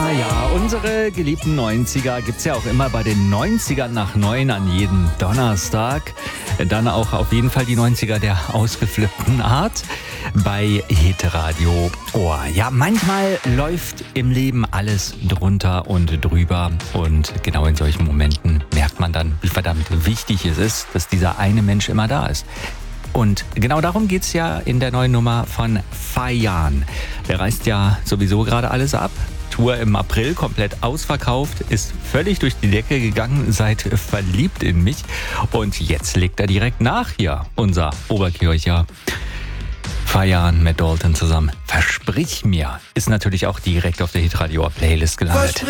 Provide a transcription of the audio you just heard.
Ja, unsere geliebten 90er gibt's ja auch immer bei den 90ern nach 9 an jedem Donnerstag. Dann auch auf jeden Fall die 90er der ausgeflippten Art bei Hitradio Ohr. Ja, manchmal läuft im Leben alles drunter und drüber und genau in solchen Momenten merkt man dann, wie verdammt wichtig es ist, dass dieser eine Mensch immer da ist. Und genau darum geht's ja in der neuen Nummer von Fayan. Der reißt ja sowieso gerade alles ab. Tour im April komplett ausverkauft, ist völlig durch die Decke gegangen, seid verliebt in mich. Und jetzt legt er direkt nach hier, unser Oberkircher. Fayan mit Dalton zusammen. Versprich mir, ist natürlich auch direkt auf der Hitradio Playlist gelandet.